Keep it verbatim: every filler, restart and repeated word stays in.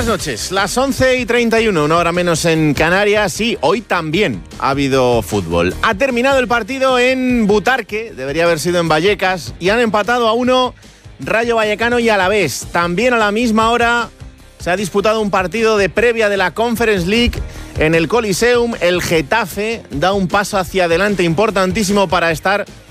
Buenas noches, las once y treinta y uno, una hora menos en Canarias, y hoy también ha habido fútbol. Ha terminado el partido en Butarque, debería haber sido en Vallecas, y han empatado a uno Rayo Vallecano y Alavés. También a la misma hora se ha disputado un partido de previa de la Conference League en el Coliseum. El Getafe da un paso hacia adelante importantísimo para estar